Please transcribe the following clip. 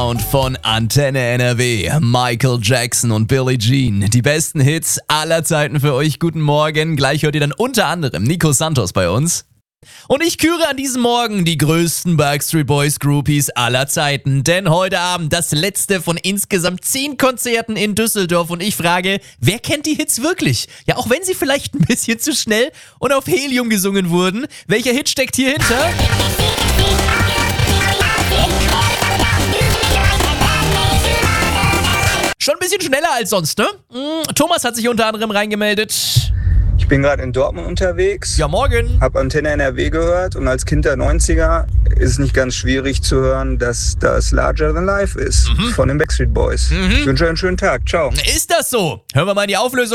Sound von Antenne NRW. Michael Jackson und Billie Jean. Die besten Hits aller Zeiten für euch. Guten Morgen. Gleich hört ihr dann unter anderem Nico Santos bei uns. Und ich küre an diesem Morgen die größten Backstreet Boys Groupies aller Zeiten. Denn heute Abend das letzte von insgesamt 10 Konzerten in Düsseldorf. Und ich frage, wer kennt die Hits wirklich? Ja, auch wenn sie vielleicht ein bisschen zu schnell und auf Helium gesungen wurden. Welcher Hit steckt hier hinter? Schon ein bisschen schneller als sonst, ne? Thomas hat sich unter anderem reingemeldet. Ich bin gerade in Dortmund unterwegs. Ja, morgen. Hab Antenne NRW gehört und als Kind der 90er ist es nicht ganz schwierig zu hören, dass das Larger Than Life ist von den Backstreet Boys. Ich wünsche euch einen schönen Tag. Ciao. Ist das so? Hören wir mal in die Auflösung.